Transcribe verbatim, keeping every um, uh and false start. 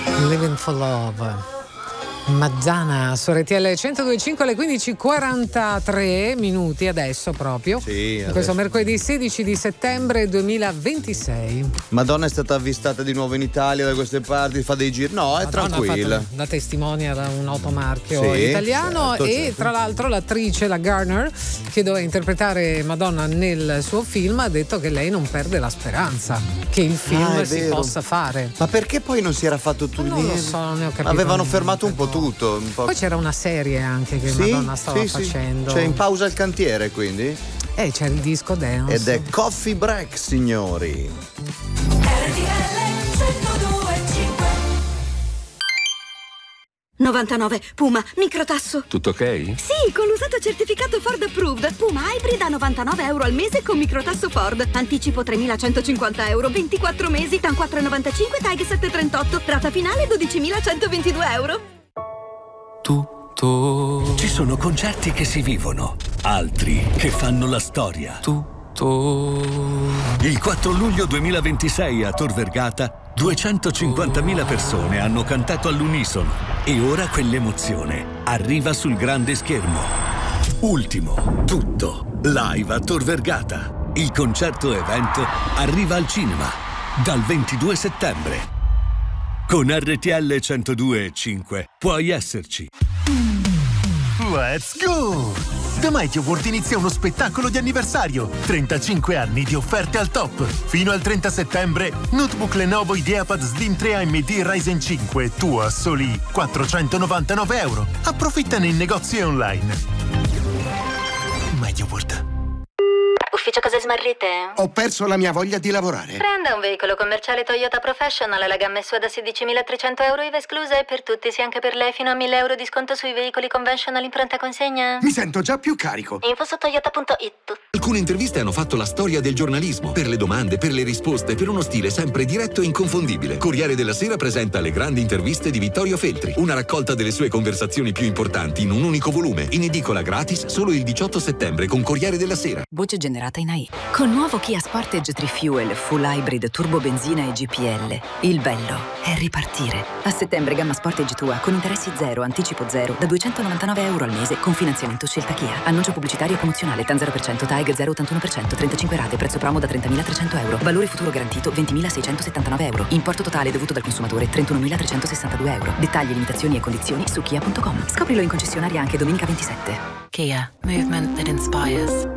Living for Love. Madonna su R T L centodue e cinque alle quindici e quarantatré minuti adesso proprio. Sì, adesso. Questo mercoledì sedici di settembre duemilaventisei. Madonna è stata avvistata di nuovo in Italia da queste parti, fa dei giri. No, è Madonna tranquilla. Da testimonia da un automarchio sì, italiano certo, e certo. tra l'altro l'attrice, la Garner, che doveva interpretare Madonna nel suo film, ha detto che lei non perde la speranza che il film Ah, si vero. possa fare. Ma perché poi non si era fatto tutto? Non lo so, non ne ho capito. Avevano niente, fermato un po' no. tutto. Un po'. Poi c'era una serie anche che Sì, Madonna stava sì, sì. facendo. C'è in pausa il cantiere, quindi. Eh, c'è il disco dance. Ed è Coffee Break, signori. novantanove Puma, microtasso. Tutto ok? Sì, con l'usato certificato Ford Approved. Puma Hybrid a novantanove euro al mese con microtasso Ford. Anticipo tremilacentocinquanta euro, ventiquattro mesi, T A N quattro virgola novantacinque, T A G settecentotrentotto, rata finale dodicimilacentoventidue euro. Tutto. Ci sono concerti che si vivono, altri che fanno la storia. Tutto. Il quattro luglio duemilaventisei a Tor Vergata duecentocinquantamila persone hanno cantato all'unisono e ora quell'emozione arriva sul grande schermo. Ultimo, tutto, live a Tor Vergata. Il concerto evento arriva al cinema dal ventidue settembre. Con R T L centodue e cinque puoi esserci. Let's go! Da Mighty Award inizia uno spettacolo di anniversario. trentacinque anni di offerte al top. Fino al trenta settembre, notebook Lenovo IdeaPad Slim tre A M D Ryzen cinque, tu a soli quattrocentonovantanove euro. Approfittane in negozi e online. Mighty Award. Ufficio cose smarrite? Ho perso la mia voglia di lavorare. Prenda un veicolo commerciale Toyota Professional, la gamma S U A da sedicimilatrecento euro I V A esclusa e per tutti, sia anche per lei, fino a mille euro di sconto sui veicoli conventional in pronta consegna. Mi sento già più carico. Info su toyota punto it. Alcune interviste hanno fatto la storia del giornalismo, per le domande, per le risposte, per uno stile sempre diretto e inconfondibile. Corriere della Sera presenta le grandi interviste di Vittorio Feltri, una raccolta delle sue conversazioni più importanti in un unico volume, in edicola gratis solo il diciotto settembre con Corriere della Sera. Voce generata in A I. Con nuovo Kia Sportage tre Fuel, Full Hybrid, Turbo Benzina e G P L. Il bello è ripartire. A settembre gamma Sportage tua con interessi zero, anticipo zero, da duecentonovantanove euro al mese con finanziamento scelta Kia. Annuncio pubblicitario promozionale, T A N zero per cento, T A G zero virgola ottantuno per cento, trentacinque rate, prezzo promo da trentamilatrecento euro. Valore futuro garantito ventimilaseicentosettantanove euro. Importo totale dovuto dal consumatore trentunomilatrecentosessantadue euro. Dettagli, limitazioni e condizioni su kia punto com. Scoprilo in concessionaria anche domenica ventisette. Kia, movement that inspires.